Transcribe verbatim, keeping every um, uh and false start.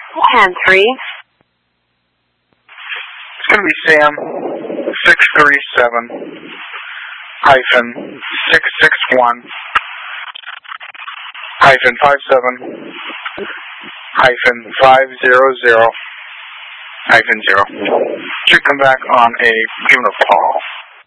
and three. It's going to be Sam six three seven hyphen six six one hyphen five seven hyphen five zero zero hyphen zero. Should come back on a given of call.